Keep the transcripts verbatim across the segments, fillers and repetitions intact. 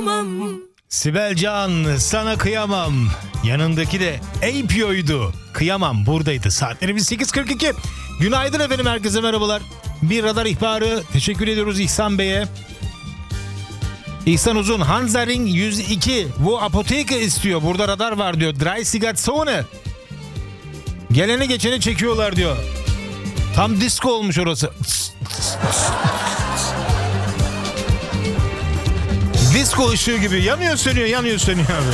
kıyamam. Sibel Can, sana kıyamam. Yanındaki de Apio'ydu. Kıyamam buradaydı. Saatlerimiz sekiz kırk iki. Günaydın efendim, herkese merhabalar. Bir radar ihbarı. Teşekkür ediyoruz İhsan Bey'e. İhsan Uzun, Hanzaring yüz iki. Bu apoteke istiyor. Burada radar var diyor. Dreisigatzone. Geleni geçeni çekiyorlar diyor. Tam disco olmuş orası. Disco ışığı gibi yanıyor sönüyor yanıyor sönüyor abi.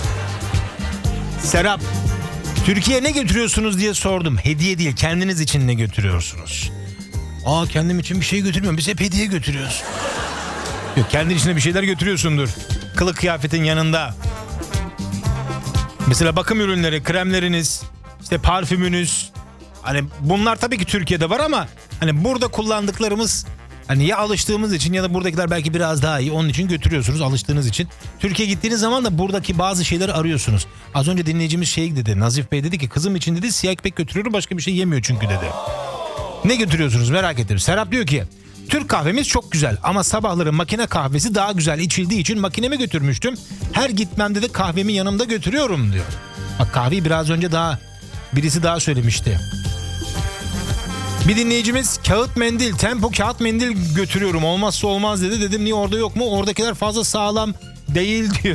Serap, Türkiye'ye ne götürüyorsunuz diye sordum. Hediye değil, kendiniz için ne götürüyorsunuz? Aa, kendim için bir şey götürmüyorum, biz hep hediye götürüyoruz. Yok, kendin içine bir şeyler götürüyorsundur. Kılık kıyafetin yanında. Mesela bakım ürünleri, kremleriniz, işte parfümünüz. Hani bunlar tabii ki Türkiye'de var ama hani burada kullandıklarımız, hani ya alıştığımız için ya da buradakiler belki biraz daha iyi. Onun için götürüyorsunuz, alıştığınız için. Türkiye'ye gittiğiniz zaman da buradaki bazı şeyleri arıyorsunuz. Az önce dinleyicimiz şey dedi, Nazif Bey dedi ki kızım için dedi siyah ekmek götürüyorum, başka bir şey yemiyor çünkü dedi. Ne götürüyorsunuz merak ettim. Serap diyor ki Türk kahvemiz çok güzel ama sabahları makine kahvesi daha güzel içildiği için makineme götürmüştüm. Her gitmemde de kahvemi yanımda götürüyorum diyor. Bak, kahveyi biraz önce daha birisi daha söylemişti. Bir dinleyicimiz kağıt mendil, tempo kağıt mendil götürüyorum, olmazsa olmaz dedi. Dedim niye, orada yok mu? Oradakiler fazla sağlam değil diyor.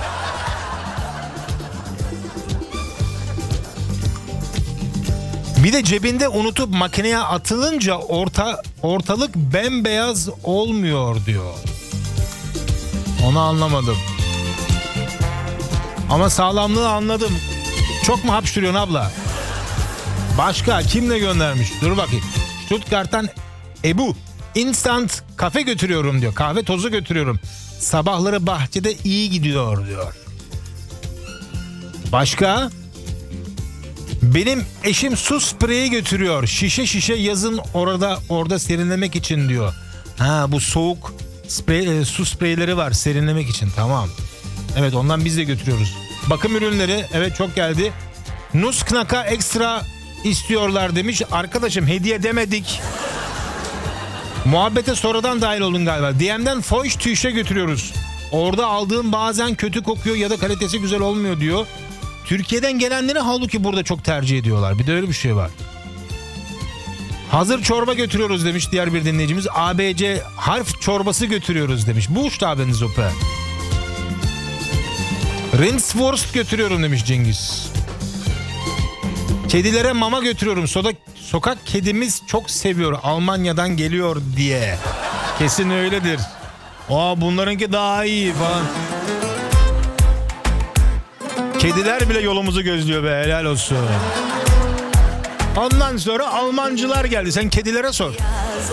Bir de cebinde unutup makineye atılınca orta ortalık bembeyaz olmuyor diyor. Onu anlamadım. Ama sağlamlığı anladım. Çok mu hapşırıyorsun abla? Başka kimle göndermiş? Dur bakayım. Stuttgart'tan Ebu. Instant kafe götürüyorum diyor. Kahve tozu götürüyorum. Sabahları bahçede iyi gidiyor diyor. Başka? Benim eşim su spreyi götürüyor. Şişe şişe yazın orada orada serinlemek için diyor. Ha, bu soğuk sprey, e, su spreyleri var serinlemek için, tamam. Evet, ondan biz de götürüyoruz. Bakım ürünleri, evet çok geldi. Nussknacker ekstra istiyorlar demiş. Arkadaşım, hediye demedik. Muhabbete sonradan dahil olun galiba. D M'den Feucht Tüch'e götürüyoruz. Orada aldığım bazen kötü kokuyor ya da kalitesi güzel olmuyor diyor. Türkiye'den gelenleri halbuki burada çok tercih ediyorlar. Bir de öyle bir şey var. Hazır çorba götürüyoruz demiş diğer bir dinleyicimiz. A B C harf çorbası götürüyoruz demiş. Bu Buchstaben Suppe. Rindswurst götürüyorum demiş Cengiz. Kedilere mama götürüyorum. Soda, sokak kedimiz çok seviyor. Almanya'dan geliyor diye. Kesin öyledir. Aa, bunlarınki daha iyi falan. Kediler bile yolumuzu gözlüyor be, helal olsun. Ondan sonra Almancılar geldi. Sen kedilere sor.